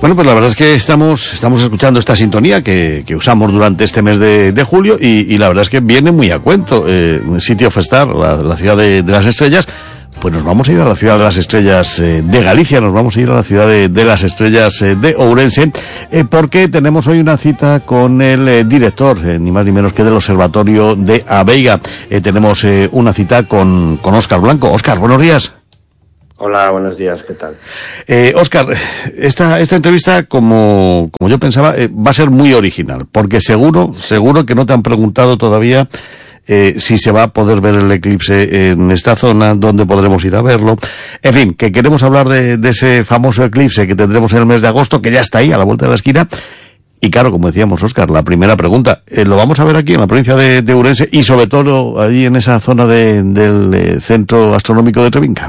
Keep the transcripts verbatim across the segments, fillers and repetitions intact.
Bueno, pues la verdad es que estamos estamos escuchando esta sintonía que, que usamos durante este mes de, de julio y, y la verdad es que viene muy a cuento. Eh, City of Stars, la, la ciudad de, de las estrellas, pues nos vamos a ir a la ciudad de las estrellas eh, de Galicia, nos vamos a ir a la ciudad de, de las estrellas eh, de Ourense, eh, porque tenemos hoy una cita con el eh, director, eh, ni más ni menos que del Observatorio de Abeiga. Eh, tenemos eh, una cita con, con Óscar Blanco. Óscar, buenos días. Hola, buenos días, ¿qué tal? Eh, Óscar, esta, esta entrevista, como, como yo pensaba, eh, va a ser muy original, porque seguro, seguro que no te han preguntado todavía eh, si se va a poder ver el eclipse en esta zona, dónde podremos ir a verlo. En fin, que queremos hablar de, de ese famoso eclipse que tendremos en el mes de agosto, que ya está ahí, a la vuelta de la esquina. Y claro, como decíamos, Óscar, la primera pregunta, eh, ¿lo vamos a ver aquí en la provincia de, de Ourense y sobre todo allí en esa zona de, del eh, Centro Astronómico de Trevinca?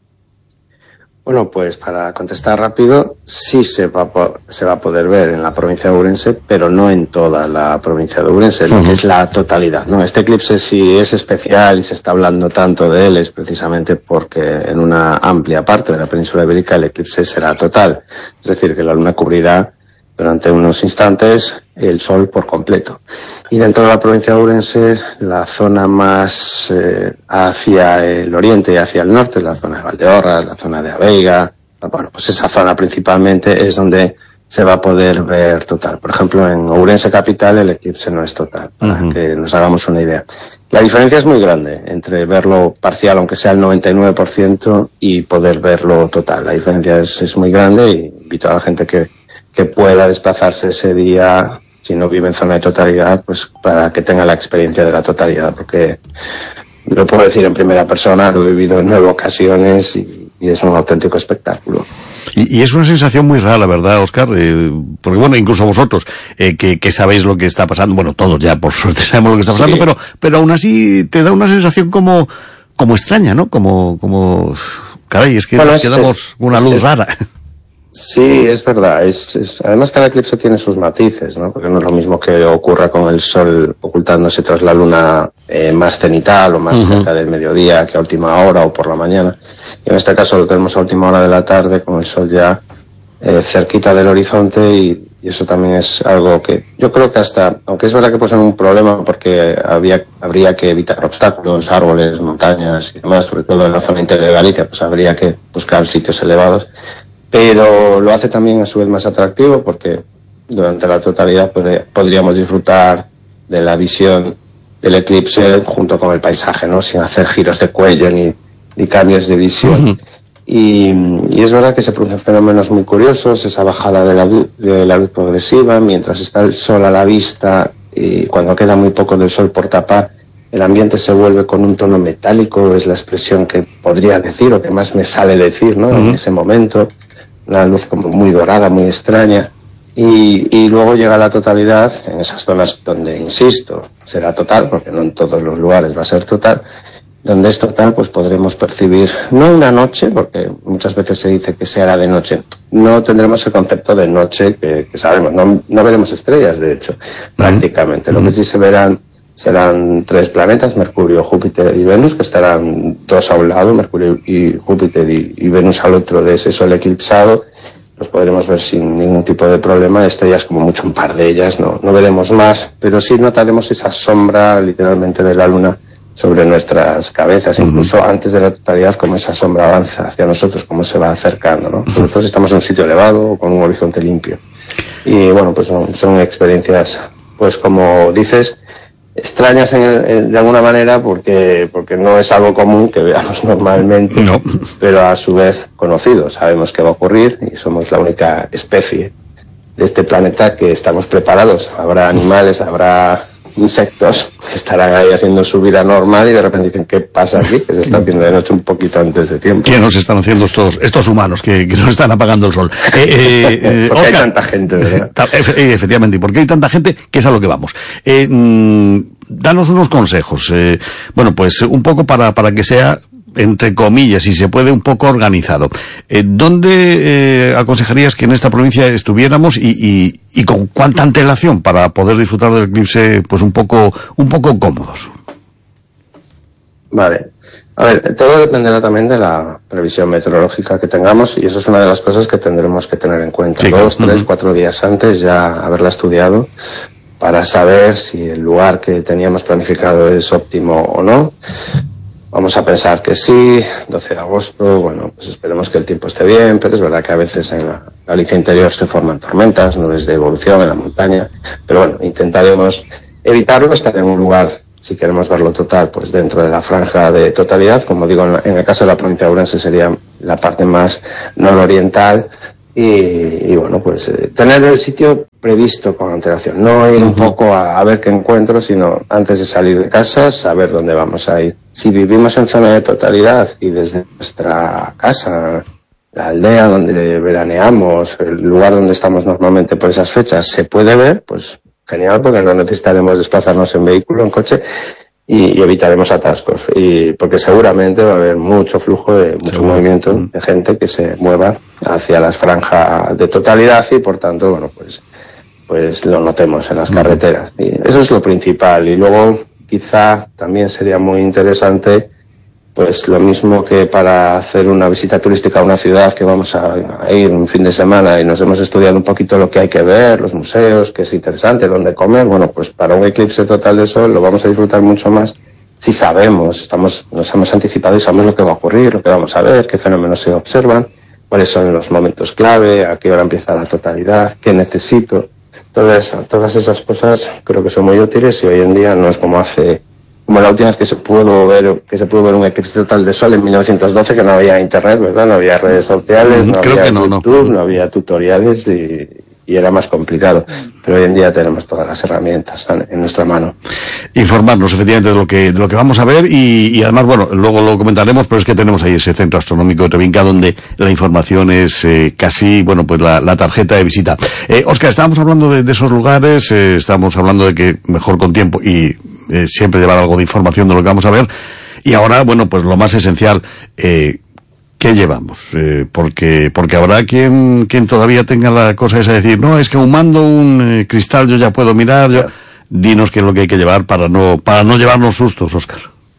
Bueno, pues para contestar rápido, sí se va, se va a poder ver en la provincia de Ourense, pero no en toda la provincia de Ourense, lo que es la totalidad, ¿no? Este eclipse, si es especial y se está hablando tanto de él, es precisamente porque en una amplia parte de la península ibérica el eclipse será total. Es decir, que la luna cubrirá durante unos instantes el sol por completo. Y dentro de la provincia de Ourense, la zona más eh, hacia el oriente y hacia el norte, la zona de Valdeorras, la zona de Abeiga, bueno, pues esa zona principalmente es donde se va a poder ver total. Por ejemplo, en Ourense capital el eclipse no es total, para uh-huh. que nos hagamos una idea. La diferencia es muy grande entre verlo parcial, aunque sea el noventa y nueve por ciento, y poder verlo total. La diferencia es, es muy grande y invito a la gente que que pueda desplazarse ese día, si no vive en zona de totalidad, pues para que tenga la experiencia de la totalidad, porque lo puedo decir en primera persona, lo he vivido en nueve ocasiones y, y es un auténtico espectáculo. Y, y es una sensación muy rara, ¿verdad, Óscar? Eh, porque bueno, incluso vosotros, eh, que, que sabéis lo que está pasando, bueno, todos ya por suerte sabemos lo que está pasando, sí. pero, pero aún así te da una sensación como, como extraña, ¿no? Como, como, caray, es que bueno, nos quedamos es, una luz es, rara. Sí, es verdad. Es, es, además, cada eclipse tiene sus matices, ¿no? Porque no es lo mismo que ocurra con el sol ocultándose tras la luna eh, más cenital o más uh-huh. cerca del mediodía que a última hora o por la mañana. Y en este caso lo tenemos a última hora de la tarde con el sol ya eh, cerquita del horizonte y, y eso también es algo que yo creo que hasta, aunque es verdad que puede ser un problema porque había, habría que evitar obstáculos, árboles, montañas y demás, sobre todo en la zona interior de Galicia, pues habría que buscar sitios elevados. Pero lo hace también a su vez más atractivo porque durante la totalidad pod- podríamos disfrutar de la visión del eclipse junto con el paisaje, ¿no? Sin hacer giros de cuello ni, ni cambios de visión. Uh-huh. Y, y es verdad que se producen fenómenos muy curiosos, esa bajada de la, de la luz progresiva, mientras está el sol a la vista y cuando queda muy poco del sol por tapar, el ambiente se vuelve con un tono metálico, es la expresión que podría decir o que más me sale decir, ¿no? Uh-huh. En ese momento. Una luz como muy dorada, muy extraña, y, y luego llega la totalidad en esas zonas donde, insisto, será total, porque no en todos los lugares va a ser total, donde es total, pues podremos percibir, no una noche, porque muchas veces se dice que se hará de noche, no tendremos el concepto de noche que, que sabemos, no, no veremos estrellas, de hecho, uh-huh. prácticamente, uh-huh. lo que sí se verán serán tres planetas, Mercurio, Júpiter y Venus, que estarán dos a un lado, Mercurio y Júpiter y, y Venus al otro de ese sol eclipsado. Los podremos ver sin ningún tipo de problema, estrellas como mucho un par de ellas, no, no veremos más, pero sí notaremos esa sombra literalmente de la luna sobre nuestras cabezas, uh-huh. incluso antes de la totalidad, como esa sombra avanza hacia nosotros, como se va acercando, ¿no? Sobre todo si estamos en un sitio elevado o con un horizonte limpio. Y bueno, pues son, son experiencias, pues como dices, extrañas en el, en, de alguna manera porque porque no es algo común que veamos normalmente, no. pero a su vez conocido. Sabemos que va a ocurrir y somos la única especie de este planeta que estamos preparados. Habrá animales, habrá insectos que estarán ahí haciendo su vida normal y de repente dicen, ¿qué pasa aquí? Que se está haciendo de noche un poquito antes de tiempo. ¿Qué nos están haciendo estos, estos humanos que, que nos están apagando el sol? Eh, eh, eh, porque Óscar, hay tanta gente, ¿verdad? Efectivamente, porque hay tanta gente que es a lo que vamos. Eh, mmm, danos unos consejos. Eh, bueno, pues un poco para, para que sea, entre comillas, si se puede, un poco organizado. Eh, ¿Dónde eh, aconsejarías que en esta provincia estuviéramos y, y, y con cuánta antelación para poder disfrutar del eclipse, pues un poco, un poco cómodos? Vale. A ver, todo dependerá también de la previsión meteorológica que tengamos y eso es una de las cosas que tendremos que tener en cuenta. Sí, Dos, uh-huh. tres, cuatro días antes ya haberla estudiado para saber si el lugar que teníamos planificado es óptimo o no. Vamos a pensar que sí, doce de agosto, bueno, pues esperemos que el tiempo esté bien, pero es verdad que a veces en la Galicia interior se forman tormentas, nubes de evolución en la montaña, pero bueno, intentaremos evitarlo, estar en un lugar, si queremos verlo total, pues dentro de la franja de totalidad. Como digo, en el caso de la provincia de Ourense sería la parte más nororiental y, y bueno, pues eh, tener el sitio previsto con antelación, no ir uh-huh. un poco a, a ver qué encuentro, sino antes de salir de casa, saber dónde vamos a ir. Si vivimos en zona de totalidad y desde nuestra casa, la aldea donde veraneamos, el lugar donde estamos normalmente por esas fechas, se puede ver, pues genial, porque no necesitaremos desplazarnos en vehículo, en coche, y, y evitaremos atascos. Y porque seguramente va a haber mucho flujo, de mucho Seguro. movimiento de gente que se mueva hacia las franjas de totalidad y, por tanto, bueno, pues, pues lo notemos en las mm. carreteras. Y eso es lo principal. Y luego, quizá también sería muy interesante, pues lo mismo que para hacer una visita turística a una ciudad que vamos a, a ir un fin de semana y nos hemos estudiado un poquito lo que hay que ver, los museos, que es interesante, dónde comer, bueno, pues para un eclipse total de sol lo vamos a disfrutar mucho más si sabemos, estamos, nos hemos anticipado y sabemos lo que va a ocurrir, lo que vamos a ver, qué fenómenos se observan, cuáles son los momentos clave, a qué hora empieza la totalidad, qué necesito. Todas, todas esas cosas creo que son muy útiles y hoy en día no es como hace como la última vez que se pudo ver que se pudo ver un eclipse total de sol en mil novecientos doce, que no había internet, ¿verdad? No había redes sociales, no Creo había no, YouTube, no. no había tutoriales y, y era más complicado. Pero hoy en día tenemos todas las herramientas en nuestra mano. Informarnos efectivamente de lo que de lo que vamos a ver y, y además, bueno, luego lo comentaremos, pero es que tenemos ahí ese centro astronómico de Trevinca donde la información es eh, casi, bueno, pues la, la tarjeta de visita. Eh, Óscar, estábamos hablando de, de esos lugares, eh, estábamos hablando de que mejor con tiempo y eh, siempre llevar algo de información de lo que vamos a ver. Y ahora, bueno, pues lo más esencial, eh, ¿qué llevamos? Eh, porque porque habrá quien quien todavía tenga la cosa esa de decir, no, es que ahumando un eh, cristal yo ya puedo mirar. Yo... Dinos qué es lo que hay que llevar para no para no llevarnos sustos, Óscar.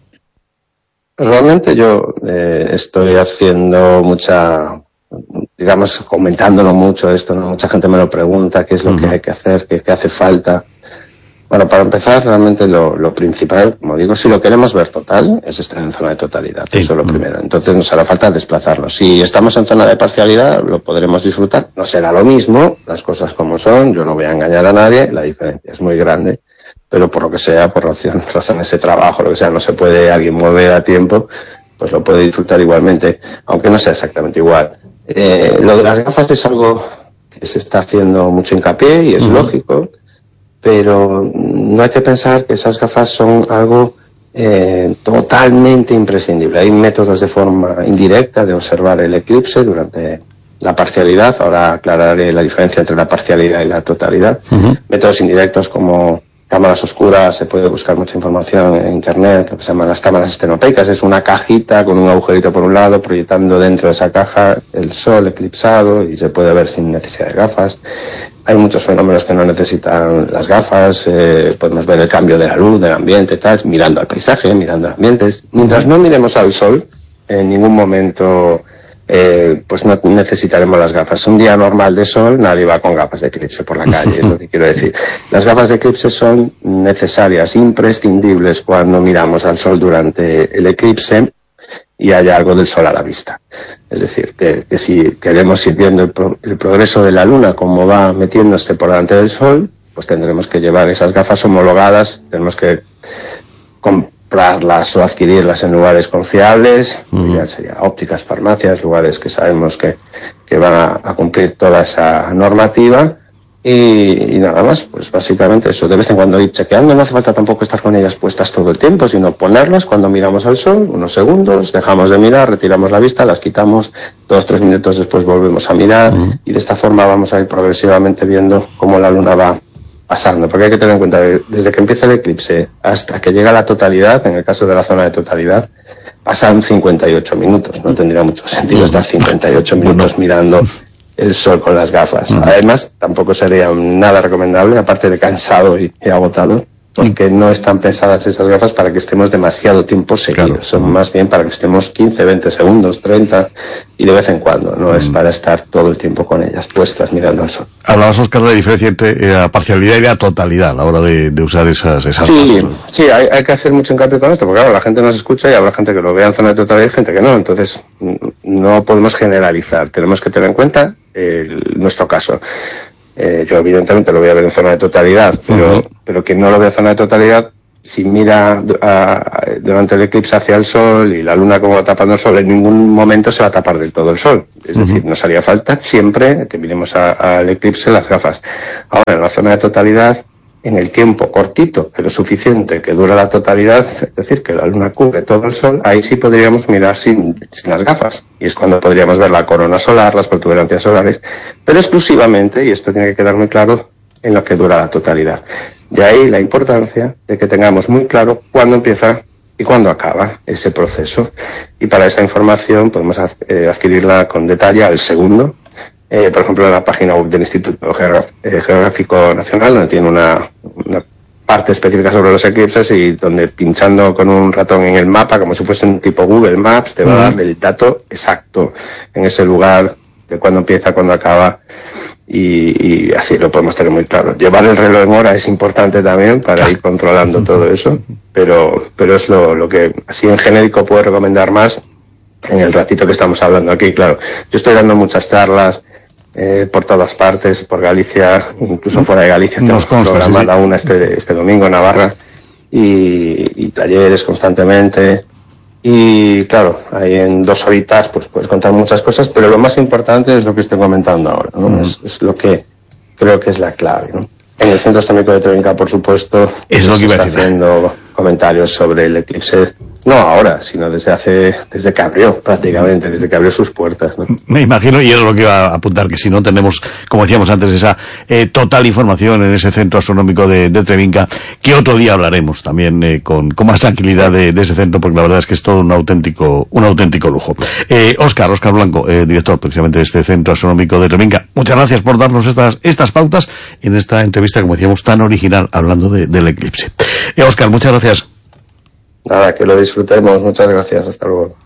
Realmente yo eh, estoy haciendo mucha, digamos, comentándolo mucho esto, ¿no? Mucha gente me lo pregunta, qué es lo uh-huh. que hay que hacer, qué, qué hace falta. Bueno, para empezar, realmente lo, lo principal, como digo, si lo queremos ver total, es estar en zona de totalidad. Sí. Eso es lo primero. Entonces nos hará falta desplazarnos. Si estamos en zona de parcialidad, lo podremos disfrutar. No será lo mismo, las cosas como son, yo no voy a engañar a nadie, la diferencia es muy grande. Pero por lo que sea, por razón, razones de trabajo, lo que sea, no se puede alguien mover a tiempo, pues lo puede disfrutar igualmente, aunque no sea exactamente igual. Eh, lo de las gafas es algo que se está haciendo mucho hincapié y es uh-huh. lógico. Pero no hay que pensar que esas gafas son algo eh, totalmente imprescindible. Hay métodos de forma indirecta de observar el eclipse durante la parcialidad. Ahora aclararé la diferencia entre la parcialidad y la totalidad. Uh-huh. Métodos indirectos como cámaras oscuras, se puede buscar mucha información en internet, lo que se llaman las cámaras estenopeicas. Es una cajita con un agujerito por un lado, proyectando dentro de esa caja el sol eclipsado y se puede ver sin necesidad de gafas. Hay muchos fenómenos que no necesitan las gafas, eh, podemos ver el cambio de la luz, del ambiente, tal, mirando al paisaje, mirando al ambiente. Mientras no miremos al sol, en ningún momento eh, pues no necesitaremos las gafas. Un día normal de sol, nadie va con gafas de eclipse por la calle, es lo que quiero decir. Las gafas de eclipse son necesarias, imprescindibles cuando miramos al sol durante el eclipse y haya algo del sol a la vista. Es decir, que, que si queremos ir viendo el, pro, el progreso de la luna, como va metiéndose por delante del sol, pues tendremos que llevar esas gafas homologadas, tenemos que comprarlas o adquirirlas en lugares confiables, uh-huh. ya sería ópticas, farmacias, lugares que sabemos que, que van a, a cumplir toda esa normativa. Y, y nada más, pues básicamente eso, de vez en cuando ir chequeando, no hace falta tampoco estar con ellas puestas todo el tiempo, sino ponerlas cuando miramos al sol, unos segundos, dejamos de mirar, retiramos la vista, las quitamos, dos, tres minutos después volvemos a mirar, uh-huh. y de esta forma vamos a ir progresivamente viendo cómo la luna va pasando, porque hay que tener en cuenta que desde que empieza el eclipse hasta que llega la totalidad, en el caso de la zona de totalidad, pasan cincuenta y ocho minutos, no tendría mucho sentido estar cincuenta y ocho minutos mirando el sol con las gafas. Uh-huh. Además, tampoco sería nada recomendable, aparte de cansado y, y agotado, porque no están pensadas esas gafas para que estemos demasiado tiempo seguidos. Claro. Son más bien para que estemos quince, veinte segundos, treinta, y de vez en cuando. No mm. es para estar todo el tiempo con ellas puestas mirando al sol. Hablabas, Óscar, de la diferencia entre la parcialidad y la totalidad a la hora de, de usar esas, esas sí, gafas. Sí, hay, hay que hacer mucho hincapié con esto, porque claro, la gente nos escucha y habrá gente que lo vea en zona de totalidad y gente que no. Entonces, no podemos generalizar. Tenemos que tener en cuenta eh, nuestro caso. Eh, yo evidentemente lo voy a ver en zona de totalidad, pero, uh-huh. pero quien no lo ve en zona de totalidad, si mira a, a, durante el eclipse hacia el sol y la luna como tapando el sol, en ningún momento se va a tapar del todo el sol. Es uh-huh. decir, nos haría falta siempre que miremos al eclipse las gafas. Ahora, en la zona de totalidad, en el tiempo cortito, pero suficiente que dura la totalidad, es decir, que la luna cubre todo el sol, ahí sí podríamos mirar sin, sin las gafas. Y es cuando podríamos ver la corona solar, las protuberancias solares, pero exclusivamente, y esto tiene que quedar muy claro, en lo que dura la totalidad. De ahí la importancia de que tengamos muy claro cuándo empieza y cuándo acaba ese proceso. Y para esa información podemos adquirirla con detalle al segundo. Eh, por ejemplo, en la página web del Instituto Geograf- eh, Geográfico Nacional, donde tiene una, una parte específica sobre los eclipses y donde pinchando con un ratón en el mapa, como si fuese un tipo Google Maps, te va a dar el dato exacto en ese lugar de cuándo empieza, cuándo acaba, y, y así lo podemos tener muy claro. Llevar el reloj en hora es importante también para ir controlando todo eso, pero, pero es lo, lo que así en genérico puedo recomendar más en el ratito que estamos hablando aquí. Claro, yo estoy dando muchas charlas Eh, por todas partes, por Galicia, incluso fuera de Galicia. Tenemos programada sí, sí. una este, este domingo en Navarra y, y talleres constantemente, y claro, ahí en dos horitas pues puedes contar muchas cosas, pero lo más importante es lo que estoy comentando ahora, ¿no? Mm. Es, es lo que creo que es la clave, ¿no? En el Centro Astronómico de Trevinca, por supuesto, es lo que iba a decir, haciendo comentarios sobre el eclipse, no ahora, sino desde hace, desde que abrió, prácticamente, desde que abrió sus puertas, ¿no? Me imagino, y es lo que iba a apuntar, que si no tenemos, como decíamos antes, esa eh, total información en ese Centro Astronómico de, de Trevinca, que otro día hablaremos también eh, con, con más tranquilidad de, de ese centro, porque la verdad es que es todo un auténtico, un auténtico lujo. Eh, Óscar, Óscar Blanco, eh, director precisamente de este Centro Astronómico de Trevinca, muchas gracias por darnos estas, estas pautas en esta entrevista, como decíamos, tan original, hablando de, del eclipse. Eh, Óscar, muchas gracias. Nada, que lo disfrutemos. Muchas gracias. Hasta luego.